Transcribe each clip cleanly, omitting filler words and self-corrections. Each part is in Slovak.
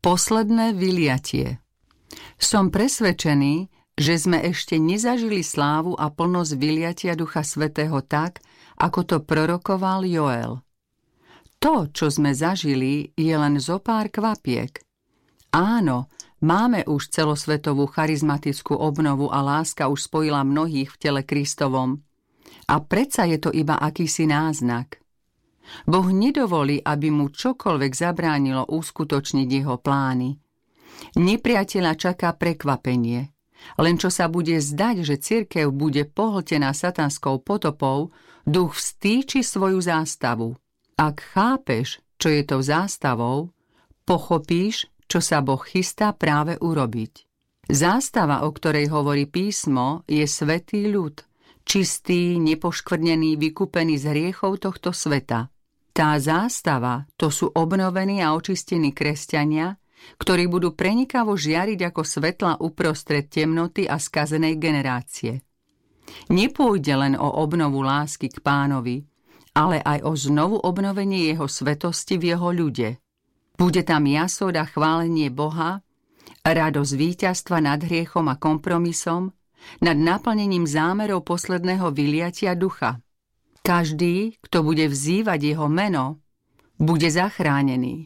Posledné vyliatie. Som presvedčený, že sme ešte nezažili slávu a plnosť vyliatia Ducha Svätého tak, ako to prorokoval Joel. To, čo sme zažili, je len zopár kvapiek. Áno, máme už celosvetovú charizmatickú obnovu a láska už spojila mnohých v tele Kristovom. A predsa je to iba akýsi náznak. Boh nedovolí, aby mu čokoľvek zabránilo uskutočniť jeho plány. Nepriateľa čaká prekvapenie. Len čo sa bude zdať, že cirkev bude pohltená satanskou potopou, duch vstýči svoju zástavu. Ak chápeš, čo je tou zástavou, pochopíš, čo sa Boh chystá práve urobiť. Zástava, o ktorej hovorí písmo, je svätý ľud, čistý, nepoškvrnený, vykúpený z hriechov tohto sveta. Tá zástava, to sú obnovení a očistení kresťania, ktorí budú prenikavo žiariť ako svetla uprostred temnoty a skazenej generácie. Nepôjde len o obnovu lásky k Pánovi, ale aj o znovu obnovenie jeho svetosti v jeho ľude. Bude tam jasod a chválenie Boha, radosť víťazstva nad hriechom a kompromisom, nad naplnením zámerov posledného vyliatia ducha. Každý, kto bude vzývať jeho meno, bude zachránený.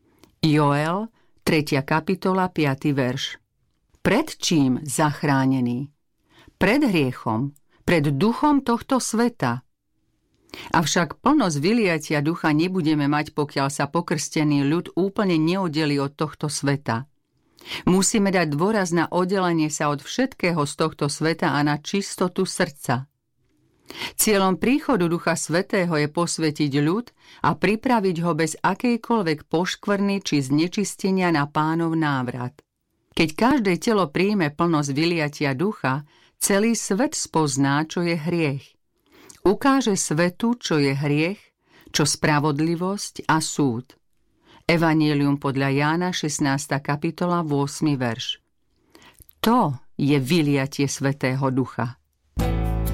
Joel, 3. kapitola, 5. verš. Pred čím zachránený? Pred hriechom, pred duchom tohto sveta. Avšak plnosť vyliatia ducha nebudeme mať, pokiaľ sa pokrstený ľud úplne neoddelí od tohto sveta. Musíme dať dôraz na oddelenie sa od všetkého z tohto sveta a na čistotu srdca. Cieľom príchodu Ducha Svätého je posvätiť ľud a pripraviť ho bez akejkoľvek poškvrny či znečistenia na Pánov návrat. Keď každé telo príjme plnosť vyliatia ducha, celý svet spozná, čo je hriech. Ukáže svetu, čo je hriech, čo spravodlivosť a súd. Evanjelium podľa Jána, 16. kapitola, 8. verš. To je vyliatie Svätého Ducha.